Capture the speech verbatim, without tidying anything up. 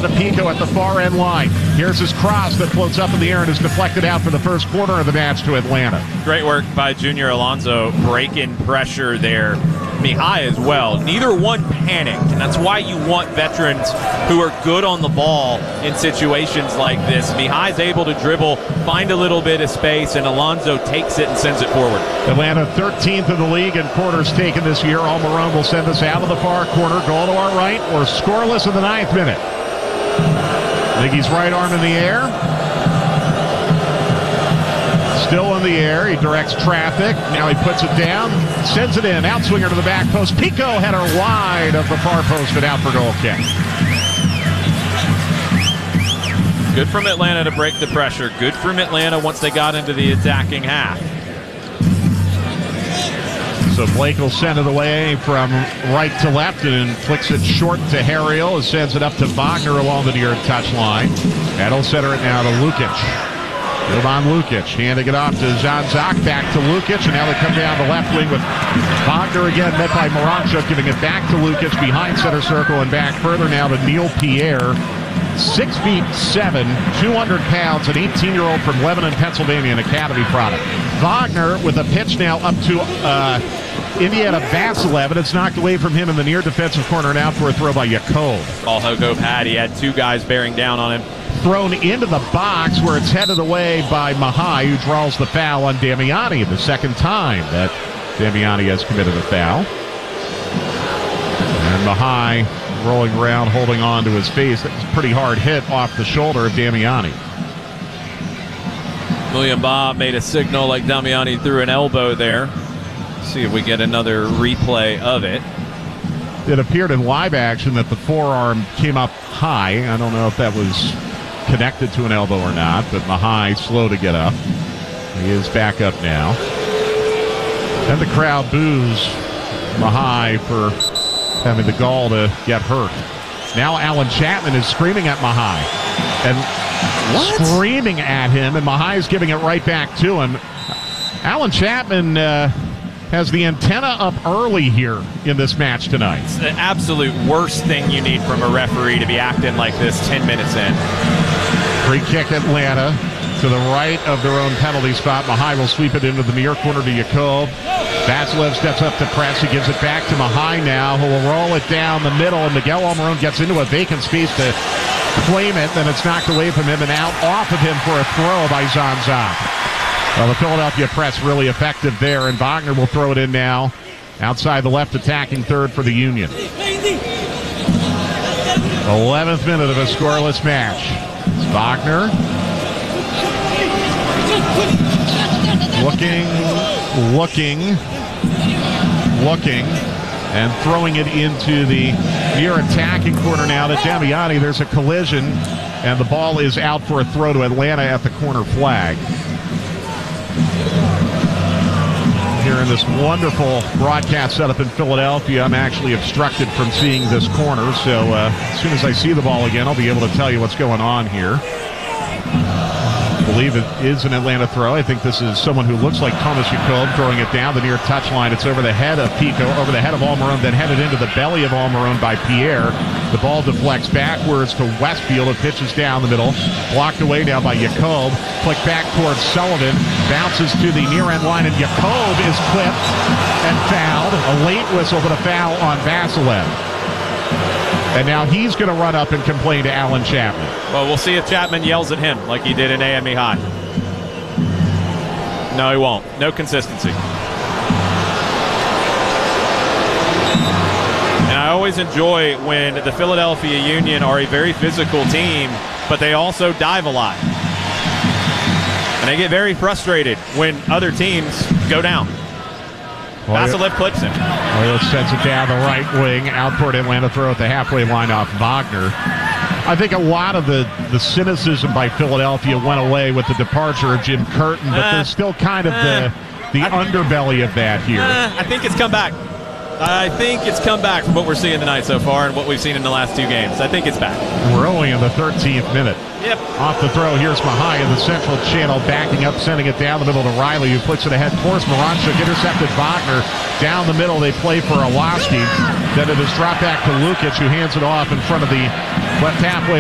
now to Pico at the far end line. Here's his cross that floats up in the air and is deflected out for the first quarter of the match to Atlanta. Great work by Junior Alonso, breaking pressure there. Mihai as well. Neither one panicked, and that's why you want veterans who are good on the ball in situations like this. Mihai's able to dribble, find a little bit of space, and Alonso takes it and sends it forward. Atlanta thirteenth in the league in quarters taken this year. Almiron will send us out of the far corner. Goal to our right. We're scoreless in the ninth minute. Miggy's right arm in the air. Still in the air. He directs traffic. Now he puts it down. Sends it in. Outswinger to the back post. Pico header wide of the far post and out for goal kick. Good from Atlanta to break the pressure. Good from Atlanta once they got into the attacking half. So Blake will send it away from right to left and flicks it short to Harriel and sends it up to Wagner along the near touchline. That'll center it now to Lukic. Jovan Lukic handing it off to Zanzak, back to Lukic, and now they come down the left wing with Wagner again, met by Moranchuk, giving it back to Lukic behind center circle and back further now to Neil Pierre. Six feet seven, two hundred pounds, an eighteen-year-old from Lebanon, Pennsylvania, an academy product. Wagner with a pitch now up to uh, Indiana Vasilev, and it's knocked away from him in the near defensive corner and out for a throw by Yakov. All Hogov had, he had two guys bearing down on him. Thrown into the box where it's headed away by Mihai, who draws the foul on Damiani, the second time that Damiani has committed a foul. And Mihai rolling around, holding on to his face. That was a pretty hard hit off the shoulder of Damiani. William Bob made a signal like Damiani threw an elbow there. See if we get another replay of it. It appeared in live action that the forearm came up high. I don't know if that was connected to an elbow or not, but Mihai slow to get up. He is back up now. And the crowd boos Mihai for having the gall to get hurt. Now Alan Chapman is screaming at Mihai and what? screaming at him, and Mihai is giving it right back to him. Alan Chapman uh, has the antenna up early here in this match tonight. It's the absolute worst thing you need from a referee to be acting like this ten minutes in. Free kick Atlanta to the right of their own penalty spot. Mihai will sweep it into the near corner to Yakov. Vasilev steps up to press. He gives it back to Mihai now, who will roll it down the middle, and Miguel Almiron gets into a vacant space to claim it. Then it's knocked away from him and out off of him for a throw by Zanzak. Well, the Philadelphia press really effective there, and Wagner will throw it in now outside the left attacking third for the Union. eleventh minute of a scoreless match. Wagner looking, looking, looking, and throwing it into the near attacking corner now to Damiani. There's a collision, and the ball is out for a throw to Atlanta at the corner flag. Here in this wonderful broadcast setup in Philadelphia, I'm actually obstructed from seeing this corner, so uh, as soon as I see the ball again, I'll be able to tell you what's going on here. I believe it is an Atlanta throw. I think this is someone who looks like Thomas Yakov throwing it down the near touchline. It's over the head of Pico, over the head of Almiron, then headed into the belly of Almiron by Pierre. The ball deflects backwards to Westfield. It pitches down the middle. Blocked away now by Yakov. Flick back towards Sullivan. Bounces to the near end line, and Yakov is clipped and fouled. A late whistle, but a foul on Vasilev. And now he's going to run up and complain to Alan Chapman. Well, we'll see if Chapman yells at him like he did in A M E High. No, he won't. No consistency. And I always enjoy when the Philadelphia Union are a very physical team, but they also dive a lot. And they get very frustrated when other teams go down. Vasilev clips him. Oil sends it down the right wing. Out for an Atlanta throw at the halfway line off Wagner. I think a lot of the, the cynicism by Philadelphia went away with the departure of Jim Curtin, but uh, there's still kind of uh, the, the underbelly of that here. Uh, I think it's come back. I think it's come back from what we're seeing tonight so far and what we've seen in the last two games. I think it's back. We're only in the thirteenth minute. Yep. Off the throw, here's Mihai in the central channel, backing up, sending it down the middle to Riley, who flicks it ahead towards Moranchuk, intercepted Wagner. Down the middle, they play for Orlowski. Then it is dropped back to Lukic, who hands it off in front of the left halfway